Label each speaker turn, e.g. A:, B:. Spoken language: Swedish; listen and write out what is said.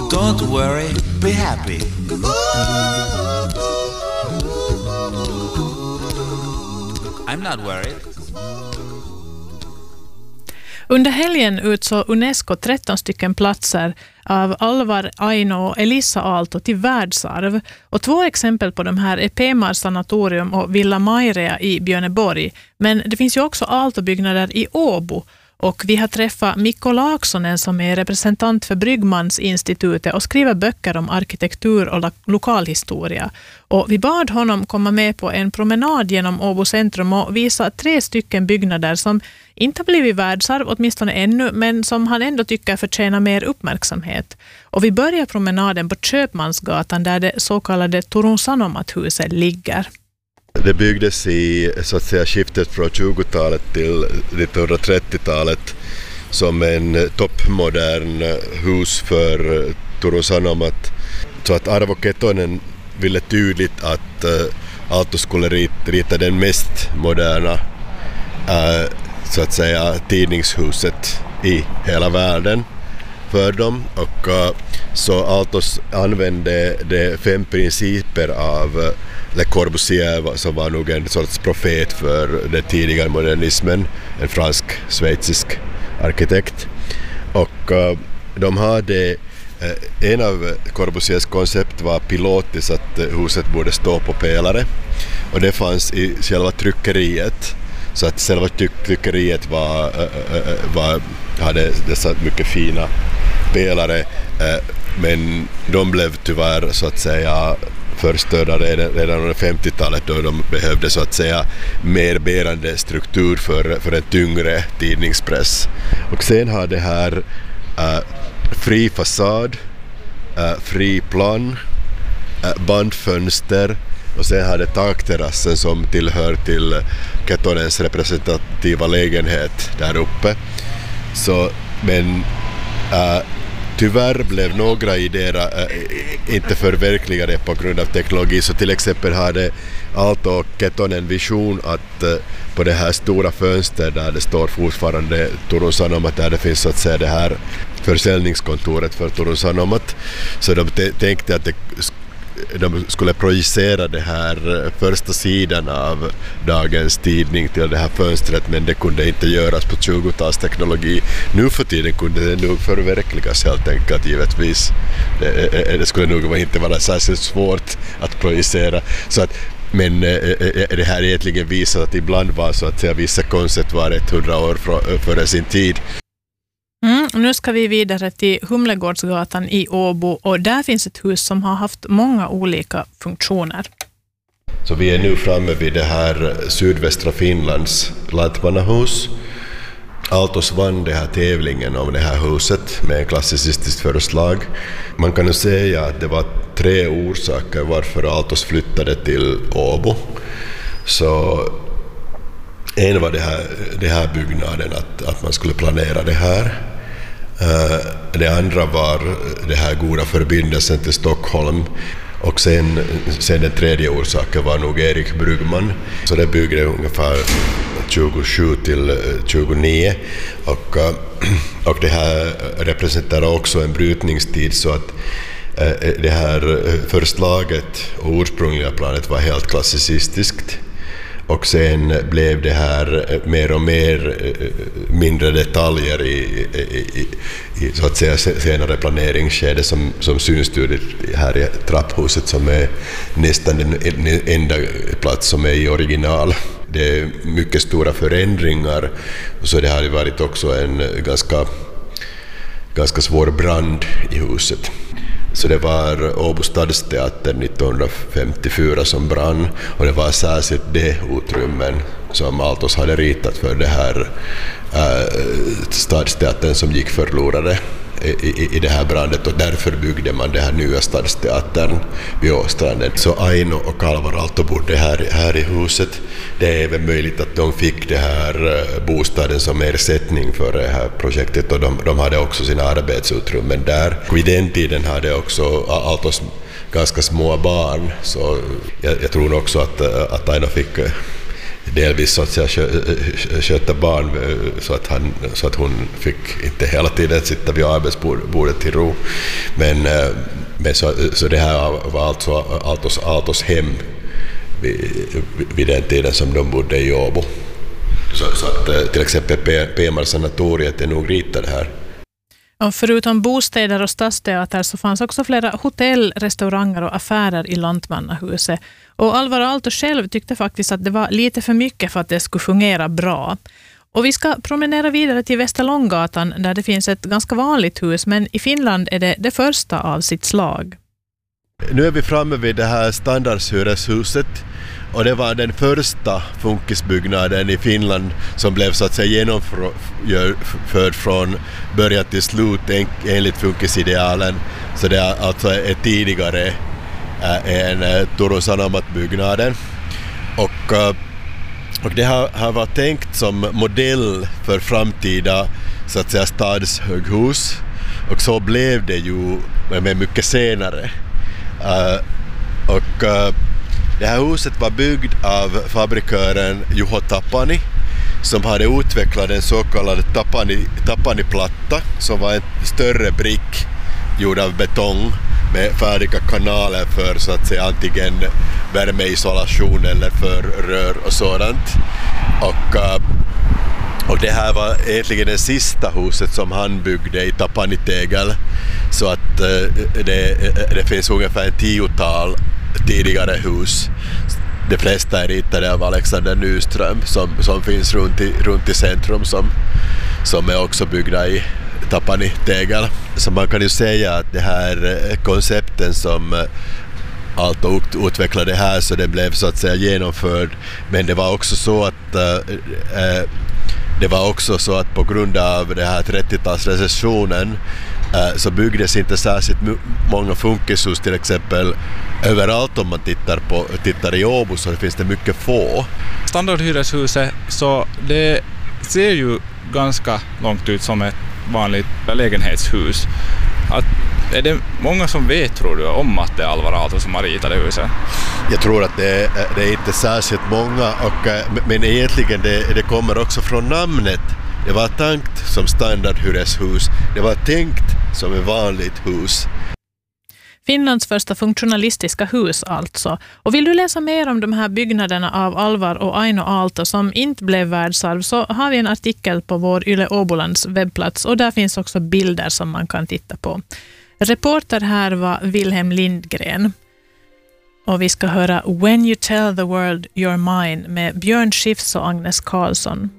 A: Don't worry, be happy. I'm not worried.
B: Under helgen utsåg UNESCO 13 stycken platser av Alvar Aino och Elissa Aalto till världsarv. Och 2 exempel på de här är Pemar sanatorium och Villa Mairea i Björneborg. Men det finns ju också Aalto-byggnader i Åbo. Och vi har träffat Mikko Laaksonen som är representant för Bryggmansinstitutet och skriver böcker om arkitektur och lokalhistoria. Och vi bad honom komma med på en promenad genom Åbo centrum och visa 3 stycken byggnader som inte har blivit världsarv, åtminstone ännu, men som han ändå tycker förtjänar mer uppmärksamhet. Och vi börjar promenaden på Köpmansgatan där det så kallade Turun Sanomat-huset ligger.
C: Det byggdes i så att säga skiftet från 20-talet till 1930-talet som en toppmodern hus för Turun Sanomat. Så att Arvo Ketonen ville tydligt att Aalto skulle rita den mest moderna så att säga tidningshuset i hela världen för dem. Och så Aalto använde de 5 principer av Le Corbusier som var nog en sorts profet för den tidigare modernismen, en fransk-schweizisk arkitekt. Och de hade, en av Corbusiers koncept var pilotis att huset borde stå på pelare, och det fanns i själva tryckeriet. Så att själva tryckeriet hade dessa mycket fina pelare, men de blev tyvärr så att säga förstörda redan under 50-talet då de behövde så att säga mer bärande struktur för en tyngre tidningspress. Och sen har det här fri fasad, fri plan, bandfönster, och sen har det takterrassen som tillhör till Ketonens representativa lägenhet där uppe. Så, men tyvärr blev några idéer inte förverkligade på grund av teknologi. Så till exempel hade Aalto och Ketonen vision att på det här stora fönstret där det står fortfarande Turun Sanomat, där det finns så att säga det här försäljningskontoret för Turun Sanomat. Så de tänkte att de skulle projicera det här första sidan av dagens tidning till det här fönstret, men det kunde inte göras på 20-talsteknologi. Nu för tiden kunde det nog förverkligas helt enkelt, givetvis. Det skulle nog inte vara särskilt svårt att projicera. Så att, men det här egentligen visar att ibland var så att säga vissa koncept var 100 år före sin tid.
B: Nu ska vi vidare till Humlegårdsgatan i Åbo, och där finns ett hus som har haft många olika funktioner.
C: Så vi är nu framme vid det här sydvästra Finlands lantmannahus. Aaltos vann den här tävlingen om det här huset med en klassicistiskt förslag. Man kan ju säga att det var 3 orsaker varför Aaltos flyttade till Åbo. Så en var det här byggnaden, att man skulle planera det här. Det andra var det här goda förbindelsen till Stockholm. Och sen den tredje orsaken var nog Erik Bryggman. Så det byggde ungefär 27 till 29. Och det här representerar också en brytningstid, så att det här förslaget och ursprungliga planet var helt klassicistiskt. Och sen blev det här mer och mer mindre detaljer i så att säga senare planeringsskede som syns här i trapphuset, som är nästan den enda plats som är i original. Det är mycket stora förändringar, så det har ju varit också en ganska svår brand i huset. Så det var Åbo stadsteater 1954 som brann, och det var särskilt det utrymmen som Aaltos hade ritat för det här stadsteatern som gick förlorade i det här brandet, och därför byggde man det här nya stadsteatern vid Åstranden. Så Aino och Alvar Aalto bodde här i huset. Det är även möjligt att de fick det här bostaden som ersättning för det här projektet, och de hade också sina arbetsutrymmen där. Vid den tiden hade också Aaltos ganska små barn, så jag tror också att Aino fick delvis så att säga sköta barn så att hon fick inte hela tiden sitta vid arbetsbordet till ro. Men så det här var alltså Aaltos hem vid den tiden som de bodde i Åbo. Så att till exempel P-Mar-sanatoriet är nog ritade här.
B: Och förutom bostäder och stadsteater så fanns också flera hotell, restauranger och affärer i Lantmannahuset. Och Alvar Aalto själv tyckte faktiskt att det var lite för mycket för att det skulle fungera bra. Och vi ska promenera vidare till Västerlånggatan där det finns ett ganska vanligt hus, men i Finland är det första av sitt slag.
C: Nu är vi framme vid det här standardshyreshuset. Och det var den första funkisbyggnaden i Finland som blev så att säga genomförd från början till slut enligt funkisidealen. Så det är alltså tidigare än Turun Sanomat-byggnaden. Och det har varit tänkt som modell för framtida så att säga stadshöghus. Och så blev det ju med mycket senare. Det här huset var byggt av fabrikören Juho Tapani som hade utvecklat den så kallade Tapani-platta som var en större brick gjord av betong med färdiga kanaler för så att säga antingen värmeisolation eller för rör och sådant. Och det här var egentligen det sista huset som han byggde i Tapani-tegel, så att det finns ungefär 10-tal tidigare hus. De flesta är ritade av Alexander Nyström som finns runt i centrum som är också byggda i Tapani-tegel. Så man kan ju säga att det här koncepten som Aalto utvecklade här, så det blev så att säga genomförd, men det var också så att på grund av det här 30-talsrecessionen så byggdes inte särskilt många funkishus till exempel överallt. Om man tittar i Åbo så finns det mycket få.
D: Standardhyreshuset, så det ser ju ganska långt ut som ett vanligt lägenhetshus. Är det många som vet, tror du, om att det är Alvar Aalto som har ritat det huset?
C: Jag tror att det är inte särskilt många, men egentligen det kommer också från namnet. Det var tänkt som standardhyreshus. Det var tänkt som ett vanligt hus.
B: Finlands första funktionalistiska hus alltså. Och vill du läsa mer om de här byggnaderna av Alvar och Aino Aalto som inte blev världsarv, så har vi en artikel på vår Yle Åbolands webbplats och där finns också bilder som man kan titta på. Reporter här var Wilhelm Lindgren. Och vi ska höra When You Tell the World You're Mine med Björn Skifs och Agnes Karlsson.